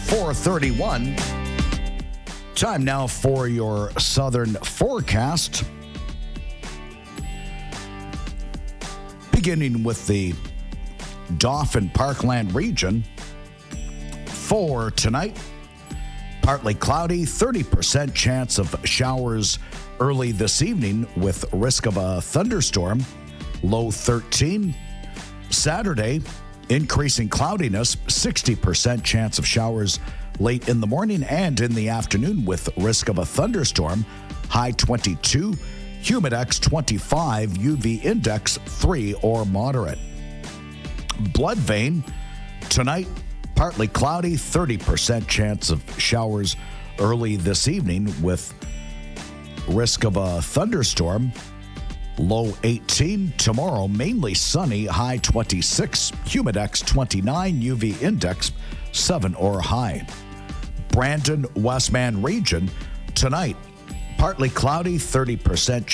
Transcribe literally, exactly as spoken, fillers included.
four thirty-one. Time now for your southern forecast. Beginning with the Dauphin Parkland region. For tonight, partly cloudy, thirty percent chance of showers early this evening with risk of a thunderstorm, low thirteen. Saturday, increasing cloudiness, sixty percent chance of showers late in the morning and in the afternoon with risk of a thunderstorm, high twenty-two. Humidex twenty-five, U V index three or moderate. Blood vein, tonight, partly cloudy, thirty percent chance of showers early this evening with risk of a thunderstorm, low eighteen. Tomorrow, mainly sunny, high twenty-six. Humidex twenty-nine, U V index seven or high. Brandon, Westman region, tonight, partly cloudy, thirty percent